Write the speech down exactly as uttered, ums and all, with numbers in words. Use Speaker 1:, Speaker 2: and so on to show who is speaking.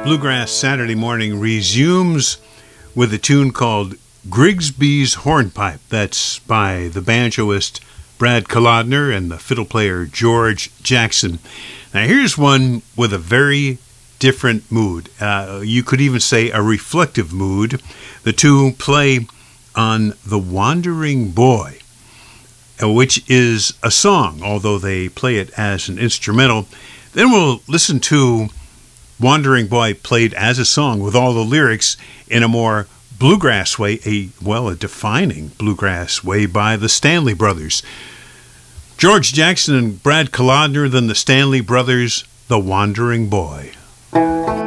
Speaker 1: Bluegrass Saturday Morning resumes with a tune called Grigsby's Hornpipe. That's by the banjoist Brad Kolodner and the fiddle player George Jackson. Now here's one with a very different mood. Uh, you could even say a reflective mood. The two play on The Wandering Boy, which is a song, although they play it as an instrumental. Then we'll listen to Wandering Boy played as a song with all the lyrics in a more bluegrass way, a well, a defining bluegrass way by the Stanley Brothers. George Jackson and Brad Kolodner, then the Stanley Brothers, The Wandering Boy.